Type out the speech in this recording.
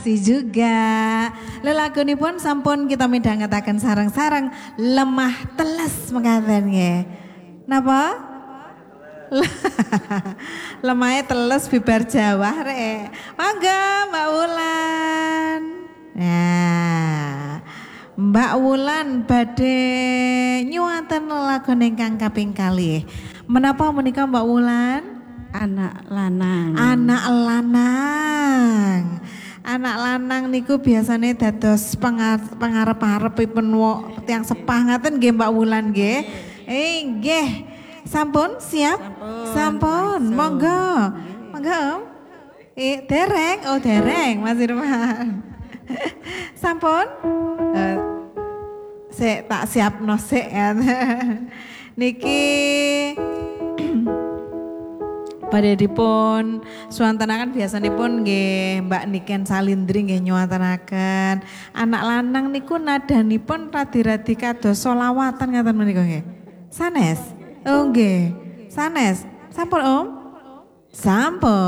kasih juga. Lelagunipun sampun kita midhangetaken sareng-sareng lemah teles mekaten nggih. Napa? Lemahnya teles bibar Jawa rek. Mangga Mbak Wulan. Nah, Mbak Wulan badhe nyuwatan lelagon ingkang kaping kalih. Menapa menika Mbak Wulan? Anak lanang. Anak lanang. Anak lanang niku biasanya dados pangarep-arepipun tiyang sepah ngaten nggih Mbak Wulan nggih. Nggih. Sampun siap? Sampun. Monggo. Monggo Om. Dereng. Oh dereng Mas Irfan. Sampun? Sik tak siapno sik ya. Niki badhe dipun suwantanaken biasanipun nggih Mbak Niken Salindri nggih nyuwantanaken. Anak lanang niku nadanipun radi-radi kados selawatan ngaten menika nggih. Sanes? Oh nggih. Sanes. Sampun Om? Sampun.